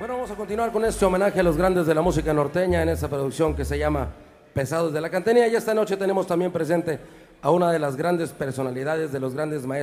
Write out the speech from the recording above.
Bueno, vamos a continuar con este homenaje a los grandes de la música norteña en esta producción que se llama Pesados de la Cantenía. Y esta noche tenemos también presente a una de las grandes personalidades, de los grandes maestros